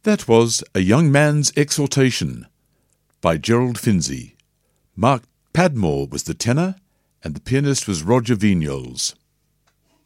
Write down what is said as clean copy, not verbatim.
That was A Young Man's Exhortation by Gerald Finzi. Mark Padmore was the tenor, and the pianist was Roger Vignoles.